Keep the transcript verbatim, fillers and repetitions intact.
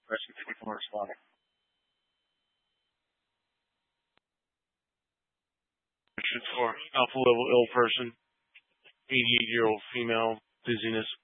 Rescue fifty-four responding. For alpha level ill person, eighty-eight year old female, dizziness,